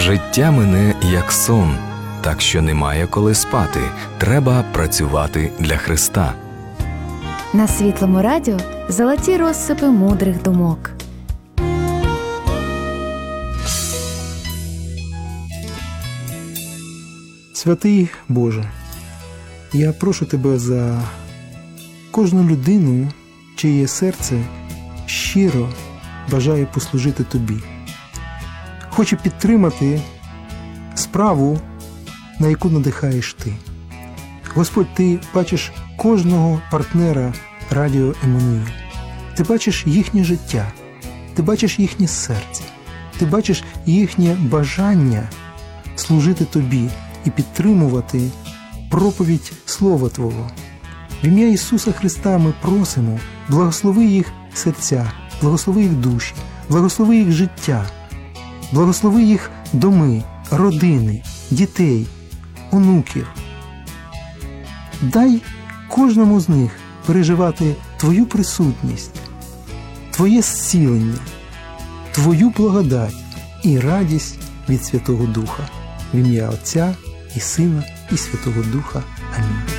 Життя мине, як сон, так що немає коли спати. Треба працювати для Христа. На Світлому радіо золоті розсипи мудрих думок. Святий Боже, я прошу Тебе за кожну людину, чиє серце щиро бажає послужити Тобі. Хоче підтримати справу, на яку надихаєш Ти. Господь, Ти бачиш кожного партнера Радіо Еммануїл. Ти бачиш їхнє життя, Ти бачиш їхнє серце, Ти бачиш їхнє бажання служити Тобі і підтримувати проповідь Слова Твого. В ім'я Ісуса Христа ми просимо, благослови їх серця, благослови їх душі, благослови їх життя, благослови їх доми, родини, дітей, онуків. Дай кожному з них переживати Твою присутність, Твоє зцілення, Твою благодать і радість від Святого Духа. В ім'я Отця і Сина і Святого Духа. Амінь.